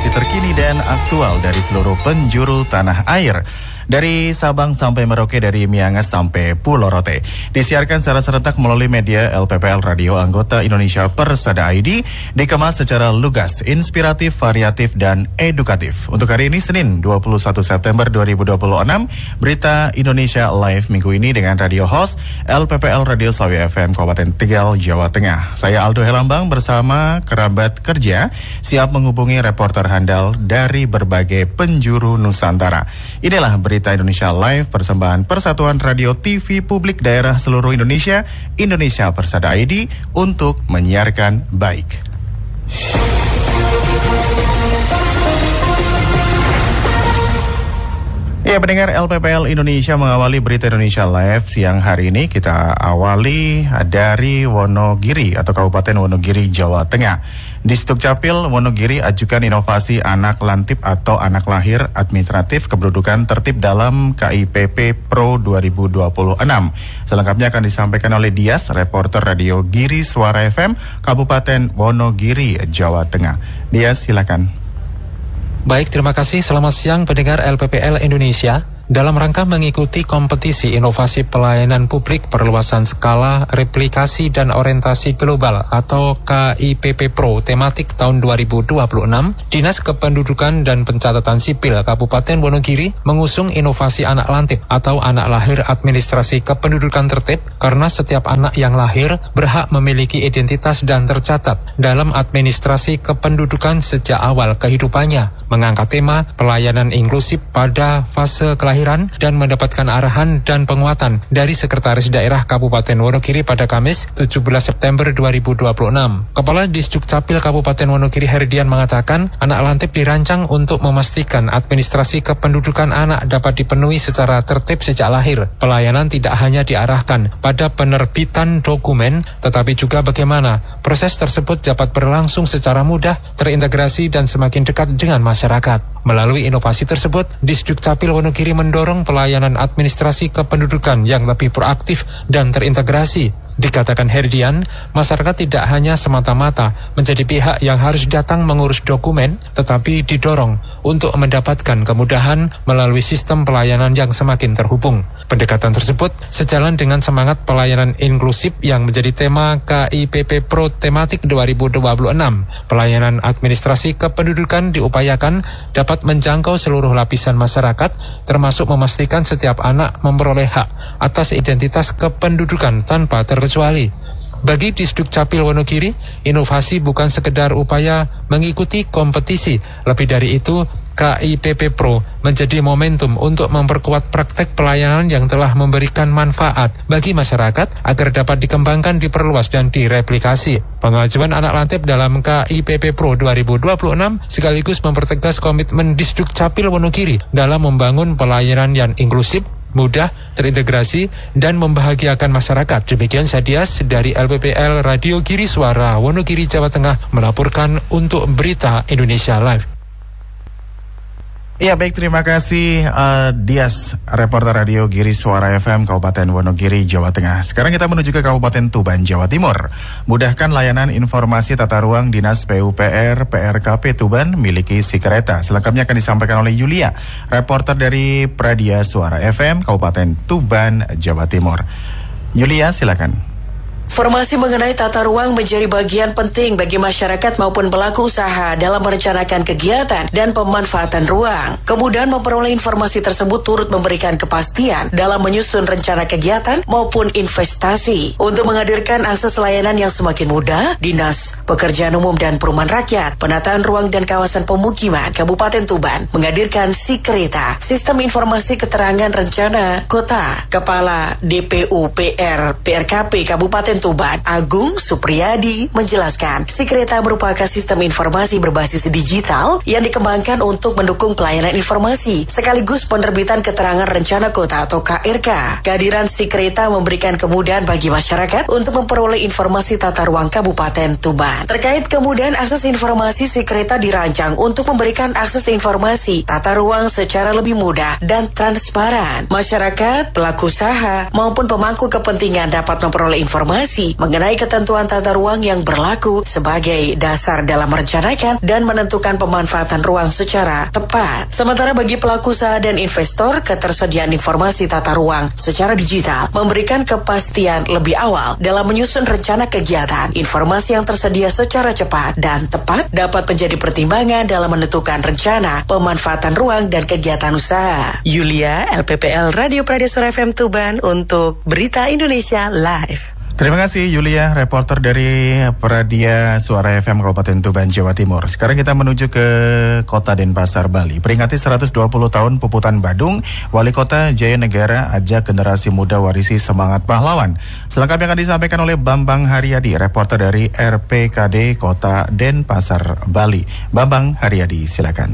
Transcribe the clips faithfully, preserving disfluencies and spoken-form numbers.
informasi terkini dan aktual dari seluruh penjuru tanah air. Dari Sabang sampai Merauke, dari Miangas sampai Pulau Rote. Disiarkan secara serentak melalui media L P P L Radio anggota Indonesia Persada I D. Dikemas secara lugas, inspiratif, variatif, dan edukatif. Untuk hari ini Senin dua puluh satu September dua ribu dua puluh enam, Berita Indonesia Live minggu ini dengan radio host L P P L Radio Slawi F M Kabupaten Tegal, Jawa Tengah. Saya Aldo Helambang bersama kerabat kerja siap menghubungi reporter handal dari berbagai penjuru Nusantara. Inilah Berita Indonesia Live, persembahan Persatuan Radio T V Publik Daerah seluruh Indonesia, Indonesia Persada I D, untuk menyiarkan baik. Ya, pendengar L P P L Indonesia mengawali Berita Indonesia Live siang hari ini. Kita awali dari Wonogiri atau Kabupaten Wonogiri, Jawa Tengah. Di Sdukcapil Wonogiri ajukan inovasi anak lantip atau anak lahir administratif kependudukan tertib dalam K I P P Pro dua ribu dua puluh enam. Selengkapnya akan disampaikan oleh Dias, reporter Radio Giri Suara F M Kabupaten Wonogiri, Jawa Tengah. Dias, silakan. Baik, terima kasih. Selamat siang pendengar L P P L Indonesia. Dalam rangka mengikuti kompetisi inovasi pelayanan publik perluasan skala replikasi dan orientasi global atau K I P P Pro tematik tahun dua ribu dua puluh enam, Dinas Kependudukan dan Pencatatan Sipil Kabupaten Wonogiri mengusung inovasi anak lantip atau anak lahir administrasi kependudukan tertib karena setiap anak yang lahir berhak memiliki identitas dan tercatat dalam administrasi kependudukan sejak awal kehidupannya, mengangkat tema pelayanan inklusif pada fase kelahiran dan mendapatkan arahan dan penguatan dari Sekretaris Daerah Kabupaten Wonogiri pada Kamis tujuh belas September dua ribu dua puluh enam. Kepala Disdukcapil Kabupaten Wonogiri Herdian mengatakan anak lantip dirancang untuk memastikan administrasi kependudukan anak dapat dipenuhi secara tertib sejak lahir. Pelayanan tidak hanya diarahkan pada penerbitan dokumen, tetapi juga bagaimana proses tersebut dapat berlangsung secara mudah, terintegrasi dan semakin dekat dengan masyarakat. Melalui inovasi tersebut, Disdukcapil Wonogiri mendorong pelayanan administrasi kependudukan yang lebih proaktif dan terintegrasi. Dikatakan Herdian, masyarakat tidak hanya semata-mata menjadi pihak yang harus datang mengurus dokumen, tetapi didorong untuk mendapatkan kemudahan melalui sistem pelayanan yang semakin terhubung. Pendekatan tersebut sejalan dengan semangat pelayanan inklusif yang menjadi tema K I P P Pro tematik dua ribu dua puluh enam. Pelayanan administrasi kependudukan diupayakan dapat menjangkau seluruh lapisan masyarakat, termasuk memastikan setiap anak memperoleh hak atas identitas kependudukan tanpa terkecuali. Bagi Disdukcapil Wonogiri, inovasi bukan sekedar upaya mengikuti kompetisi. Lebih dari itu, K I P P Pro menjadi momentum untuk memperkuat praktek pelayanan yang telah memberikan manfaat bagi masyarakat agar dapat dikembangkan, diperluas, dan direplikasi. Pengajuan anak lantip dalam K I P P Pro dua ribu dua puluh enam sekaligus mempertegas komitmen Disdukcapil Wonogiri dalam membangun pelayanan yang inklusif, mudah, terintegrasi, dan membahagiakan masyarakat. Demikian Sadias dari L P P L Radio Giri Suara Wonogiri, Jawa Tengah melaporkan untuk Berita Indonesia Live. Ya, baik, terima kasih uh, Dias, reporter Radio Giri Suara F M Kabupaten Wonogiri, Jawa Tengah. Sekarang kita menuju ke Kabupaten Tuban, Jawa Timur. Mudahkan layanan informasi tata ruang Dinas P U P R P R K P Tuban miliki si kereta. Selengkapnya akan disampaikan oleh Yulia, reporter dari Pradia Suara F M Kabupaten Tuban, Jawa Timur. Yulia, silakan. Informasi mengenai tata ruang menjadi bagian penting bagi masyarakat maupun pelaku usaha dalam merencanakan kegiatan dan pemanfaatan ruang. Kemudahan memperoleh informasi tersebut turut memberikan kepastian dalam menyusun rencana kegiatan maupun investasi. Untuk menghadirkan akses layanan yang semakin mudah, Dinas Pekerjaan Umum dan Perumahan Rakyat, Penataan Ruang dan Kawasan Pemukiman Kabupaten Tuban menghadirkan si kereta, Sistem Informasi Keterangan Rencana Kota. Kepala D P U P R P R K P Kabupaten Tuban, Agung Supriyadi, menjelaskan si kereta merupakan sistem informasi berbasis digital yang dikembangkan untuk mendukung pelayanan informasi sekaligus penerbitan keterangan rencana kota atau K R K. Kehadiran si kereta memberikan kemudahan bagi masyarakat untuk memperoleh informasi tata ruang Kabupaten Tuban. Terkait kemudahan akses informasi, si kereta dirancang untuk memberikan akses informasi tata ruang secara lebih mudah dan transparan. Masyarakat, pelaku usaha maupun pemangku kepentingan dapat memperoleh informasi informasi mengenai ketentuan tata ruang yang berlaku sebagai dasar dalam merencanakan dan menentukan pemanfaatan ruang secara tepat. Sementara bagi pelaku usaha dan investor, ketersediaan informasi tata ruang secara digital memberikan kepastian lebih awal dalam menyusun rencana kegiatan. Informasi yang tersedia secara cepat dan tepat dapat menjadi pertimbangan dalam menentukan rencana pemanfaatan ruang dan kegiatan usaha. Yulia, L P P L Radio Pradesur F M Tuban untuk Berita Indonesia Live. Terima kasih Yulia, reporter dari Pradia Suara F M Kabupaten Tuban, Jawa Timur. Sekarang kita menuju ke Kota Denpasar, Bali. Peringati seratus dua puluh tahun Puputan Badung, Wali Kota Jaya Negara ajak generasi muda warisi semangat pahlawan. Selengkapnya akan disampaikan oleh Bambang Haryadi, reporter dari R P K D Kota Denpasar, Bali. Bambang Haryadi, silakan.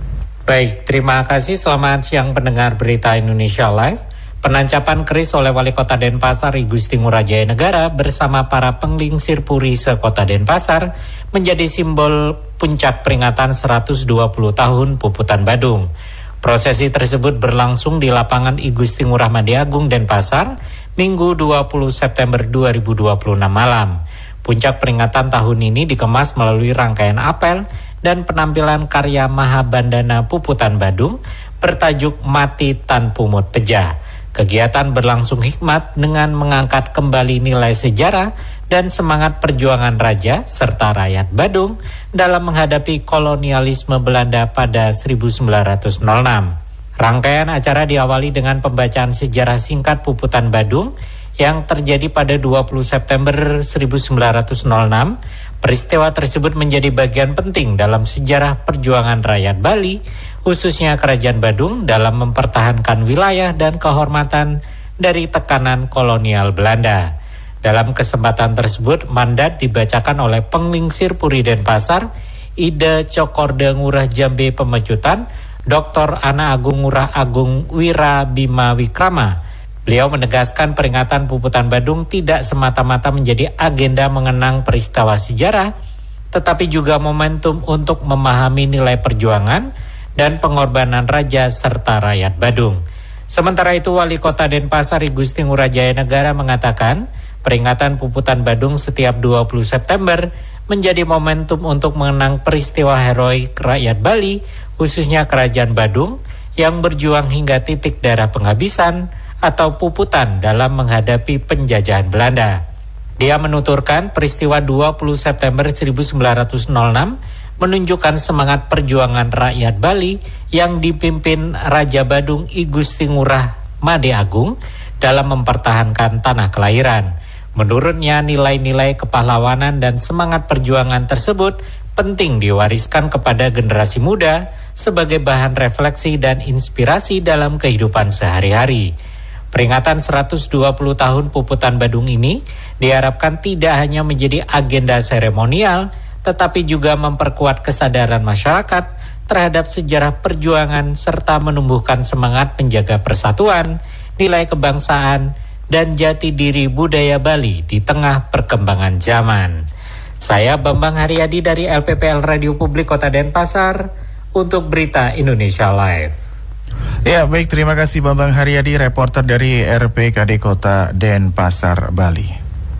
Baik, terima kasih. Selamat siang pendengar Berita Indonesia Live. Penancapan keris oleh Wali Kota Denpasar I Gusti Ngurah Jaya Negara bersama para penglingsir puri se-Kota Denpasar menjadi simbol puncak peringatan seratus dua puluh tahun Puputan Badung. Prosesi tersebut berlangsung di lapangan I Gusti Ngurah Madya Agung Denpasar Minggu dua puluh September dua ribu dua puluh enam malam. Puncak peringatan tahun ini dikemas melalui rangkaian apel dan penampilan karya Mahabandana Puputan Badung bertajuk Mati Tan Pumut Pejah. Kegiatan berlangsung hikmat dengan mengangkat kembali nilai sejarah dan semangat perjuangan raja serta rakyat Badung dalam menghadapi kolonialisme Belanda pada seribu sembilan ratus enam. Rangkaian acara diawali dengan pembacaan sejarah singkat Puputan Badung yang terjadi pada dua puluh September seribu sembilan ratus enam. Peristiwa tersebut menjadi bagian penting dalam sejarah perjuangan rakyat Bali, khususnya Kerajaan Badung dalam mempertahankan wilayah dan kehormatan dari tekanan kolonial Belanda. Dalam kesempatan tersebut, mandat dibacakan oleh Penglingsir Puri Denpasar, Ida Cokorda Ngurah Jambe Pemecutan, Doktor Ana Agung Ngurah Agung Wira Bima Wikrama. Beliau menegaskan peringatan Puputan Badung tidak semata-mata menjadi agenda mengenang peristiwa sejarah, tetapi juga momentum untuk memahami nilai perjuangan dan pengorbanan raja serta rakyat Badung. Sementara itu, Wali Kota Denpasar I Gusti Ngurah Jaya Negara mengatakan peringatan Puputan Badung setiap dua puluh September menjadi momentum untuk mengenang peristiwa heroik rakyat Bali, khususnya Kerajaan Badung, yang berjuang hingga titik darah penghabisan atau puputan dalam menghadapi penjajahan Belanda. Dia menuturkan peristiwa dua puluh September seribu sembilan ratus enam menunjukkan semangat perjuangan rakyat Bali yang dipimpin Raja Badung I Gusti Ngurah Madya Agung dalam mempertahankan tanah kelahiran. Menurutnya, nilai-nilai kepahlawanan dan semangat perjuangan tersebut penting diwariskan kepada generasi muda sebagai bahan refleksi dan inspirasi dalam kehidupan sehari-hari. Peringatan seratus dua puluh tahun Puputan Badung ini diharapkan tidak hanya menjadi agenda seremonial, tetapi juga memperkuat kesadaran masyarakat terhadap sejarah perjuangan serta menumbuhkan semangat menjaga persatuan, nilai kebangsaan, dan jati diri budaya Bali di tengah perkembangan zaman. Saya Bambang Haryadi dari L P P L Radio Publik Kota Denpasar untuk Berita Indonesia Live. Ya, baik, terima kasih Bambang Haryadi, reporter dari R P K D Kota Denpasar, Bali.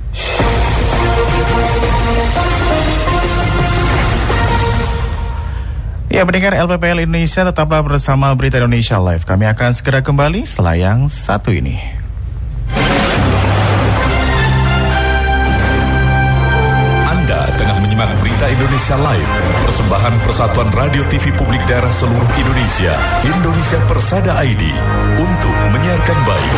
Ya, pendengar L P P L Indonesia, tetaplah bersama Berita Indonesia Live. Kami akan segera kembali setelah yang satu ini. Anda tengah menyimak Berita Indonesia Live, persembahan Persatuan Radio T V Publik Daerah seluruh Indonesia, Indonesia Persada I D, untuk menyiarkan baik.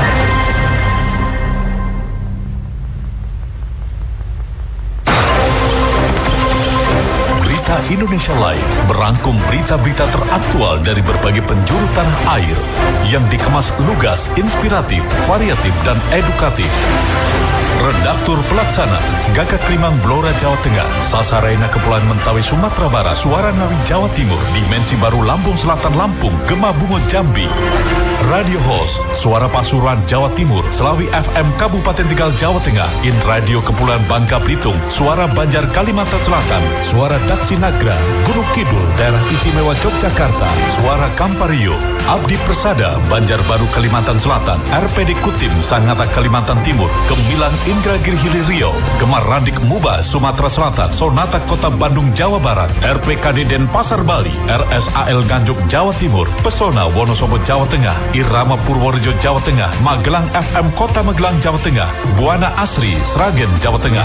Berita Indonesia Live merangkum berita-berita teraktual dari berbagai penjuru tanah air yang dikemas lugas, inspiratif, variatif, dan edukatif. Redaktur Pelaksana Gagak Limang Blora Jawa Tengah, Sasaraina Kepulauan Mentawai Sumatera Barat, Suara Ngawi Jawa Timur, Dimensi Baru Lampung Selatan Lampung, Gema Bungo Jambi. Radio Host Suara Pasuruan Jawa Timur, Selawi F M Kabupaten Tegal Jawa Tengah, In Radio Kepulauan Bangka Belitung, Suara Banjar Kalimantan Selatan, Suara Daksi Nagra Gunung Kidul Daerah Istimewa Yogyakarta, Suara Kampario Abdi Persada Banjarbaru Kalimantan Selatan, R P D Kutim Sangatta Kalimantan Timur, Gemilang Indragiri Hilir Riau, Gemar Randik Muba Sumatera Selatan, Sonata Kota Bandung Jawa Barat, R P K D Denpasar Bali, R S A L Nganjuk Jawa Timur, Pesona Wonosobo Jawa Tengah, Irama Purworejo Jawa Tengah, Magelang F M Kota Magelang Jawa Tengah, Buana Asri Sragen Jawa Tengah,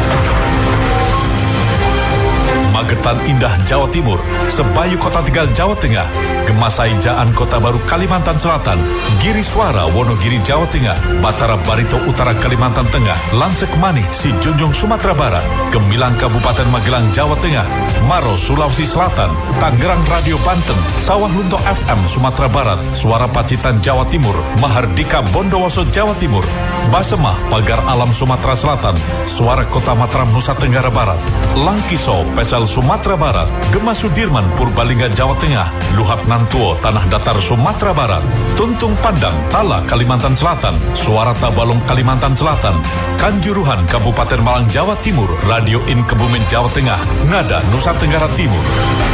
Magetan Indah Jawa Timur, Sebayu Kota Tegal Jawa Tengah, Gemasai Jaan Kota Baru Kalimantan Selatan, Giri Suara Wonogiri Jawa Tengah, Batara Barito Utara Kalimantan Tengah, Lansek Manih Sijunjung Sumatera Barat, Gemilang Kabupaten Magelang Jawa Tengah, Maros Sulawesi Selatan, Tangerang Radio Banten, Sawah Lunto F M Sumatera Barat, Suara Pacitan Jawa Timur, Mahardika Bondowoso Jawa Timur, Basemah Pagar Alam Sumatera Selatan, Suara Kota Mataram Nusa Tenggara Barat, Langkiso Pesel Sumatera Barat, Gema Sudirman Purbalingga Jawa Tengah, Luhak Nantuo Tanah Datar Sumatera Barat, Tuntung Pandang Tala Kalimantan Selatan, Suara Tabalong Kalimantan Selatan, Kanjuruhan Kabupaten Malang Jawa Timur, Radio In Kebumen Jawa Tengah, Ngada Nusa Tenggara Timur,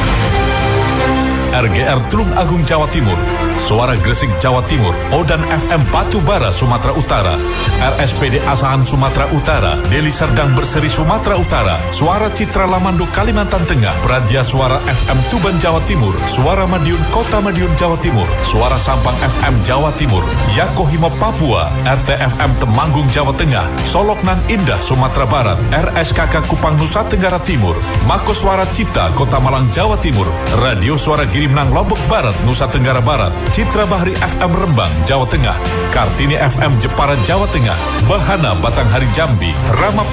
R G R Tulung Agung Jawa Timur, Suara Gresik Jawa Timur, Odan F M Batubara Sumatera Utara, R S P D Asahan Sumatera Utara, Deli Serdang Berseri Sumatera Utara, Suara Citra Lamando Kalimantan Tengah, Pradia Suara F M Tuban Jawa Timur, Suara Madiun Kota Madiun Jawa Timur, Suara Sampang F M Jawa Timur, Yakohimo Papua, R T F M Temanggung Jawa Tengah, Soloknan Indah Sumatera Barat, R S K K Kupang Nusa Tenggara Timur, Mako Suara Cita Kota Malang Jawa Timur, Radio Suara Girimnang Lombok Barat Nusa Tenggara Barat, Citra Bahri F M Rembang Jawa Tengah, Kartini F M Jepara Jawa Tengah, Bahana Batanghari Jambi, Rama